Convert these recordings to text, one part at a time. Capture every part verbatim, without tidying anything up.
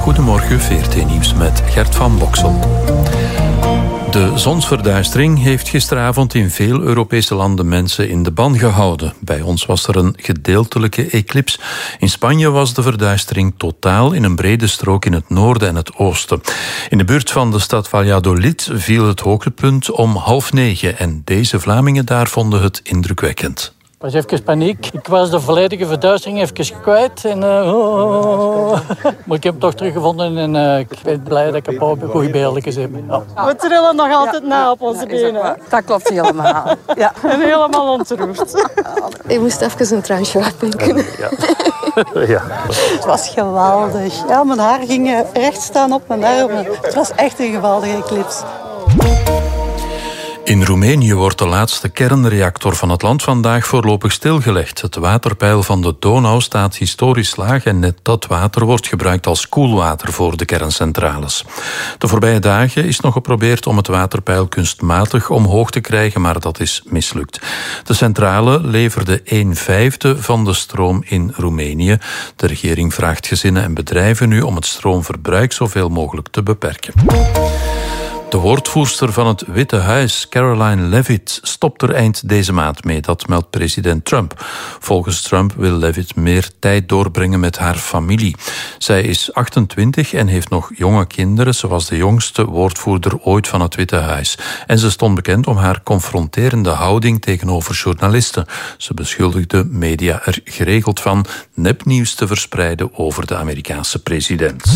Goedemorgen, V R T-nieuws met Gert van Boksel. De zonsverduistering heeft gisteravond in veel Europese landen mensen in de ban gehouden. Bij ons was er een gedeeltelijke eclips. In Spanje was de verduistering totaal in een brede strook in het noorden en het oosten. In de buurt van de stad Valladolid viel het hoogtepunt om half negen en deze Vlamingen daar vonden het indrukwekkend. Het was even paniek. Ik was de volledige verduistering even kwijt. En, uh, oh. Maar ik heb hem toch teruggevonden en uh, ik ben blij dat ik een paar goede beeldjes heb. Ja. We trillen nog altijd ja. na op onze benen. Dat klopt helemaal. Ja. En helemaal ontroerd. Ik moest even een transje opdenken. Ja. Ja. Het was geweldig. Ja, mijn haar ging recht staan op mijn armen. Het was echt een geweldige eclipse. In Roemenië wordt de laatste kernreactor van het land vandaag voorlopig stilgelegd. Het waterpeil van de Donau staat historisch laag en net dat water wordt gebruikt als koelwater voor de kerncentrales. De voorbije dagen is nog geprobeerd om het waterpeil kunstmatig omhoog te krijgen, maar dat is mislukt. De centrale leverde een vijfde van de stroom in Roemenië. De regering vraagt gezinnen en bedrijven nu om het stroomverbruik zoveel mogelijk te beperken. De woordvoerster van het Witte Huis, Caroline Leavitt, stopt er eind deze maand mee. Dat meldt president Trump. Volgens Trump wil Leavitt meer tijd doorbrengen met haar familie. Zij is achtentwintig en heeft nog jonge kinderen. Ze was de jongste woordvoerder ooit van het Witte Huis. En ze stond bekend om haar confronterende houding tegenover journalisten. Ze beschuldigde media er geregeld van nepnieuws te verspreiden over de Amerikaanse president.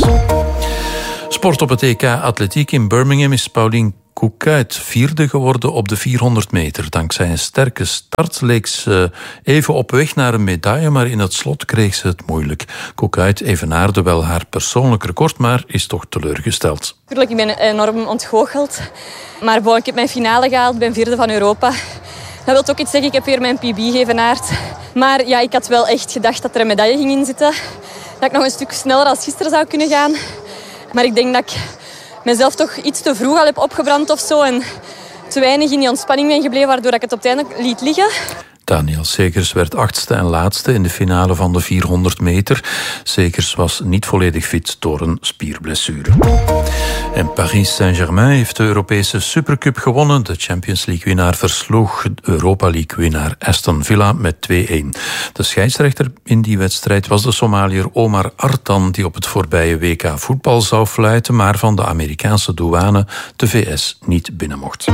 Sport op het E K Atletiek in Birmingham is Pauline Koekuyt vierde geworden op de vierhonderd meter. Dankzij een sterke start leek ze even op weg naar een medaille, maar in het slot kreeg ze het moeilijk. Koekuyt evenaarde wel haar persoonlijk record, maar is toch teleurgesteld. Natuurlijk, ik ben enorm ontgoocheld. Maar bon, ik heb mijn finale gehaald, ben vierde van Europa. Dat wil ook iets zeggen, ik heb weer mijn P B geëvenaard. Maar ja, ik had wel echt gedacht dat er een medaille ging in zitten. Dat ik nog een stuk sneller als gisteren zou kunnen gaan. Maar ik denk dat ik mezelf toch iets te vroeg al heb opgebrand of zo. En te weinig in die ontspanning ben gebleven, waardoor ik het op het einde liet liggen. Daniel Segers werd achtste en laatste in de finale van de vierhonderd meter. Segers was niet volledig fit door een spierblessure. En Paris Saint-Germain heeft de Europese Supercup gewonnen. De Champions League-winnaar versloeg Europa League-winnaar Aston Villa met twee-een. De scheidsrechter in die wedstrijd was de Somaliër Omar Artan, die op het voorbije W K voetbal zou fluiten, maar van de Amerikaanse douane de V S niet binnen mocht.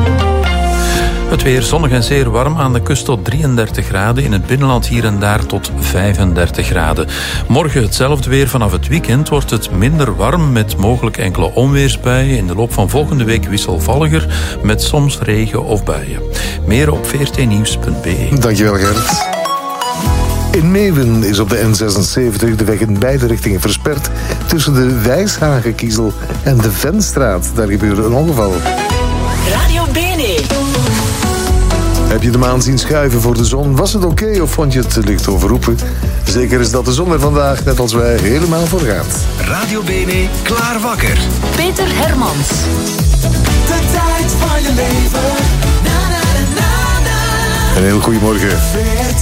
Het weer zonnig en zeer warm, aan de kust tot drieëndertig graden. In het binnenland hier en daar tot vijfendertig graden. Morgen hetzelfde weer. Vanaf het weekend wordt het minder warm met mogelijk enkele onweersbuien. In de loop van volgende week wisselvalliger met soms regen of buien. Meer op v r t nieuws punt b e. Dankjewel, Gert. In Meeuwen is op de N zesenzeventig de weg in beide richtingen versperd tussen de Wijshagenkiezel en de Venstraat. Daar gebeurde een ongeval. Radio Bene. Heb je de maan zien schuiven voor de zon? Was het oké okay of vond je het licht overroepen? Zeker is dat de zon er vandaag, net als wij, helemaal voor gaat. Radio Bene, klaar wakker. Peter Hermans. De tijd van je leven. Na, na, na, na, na. Een heel goedemorgen.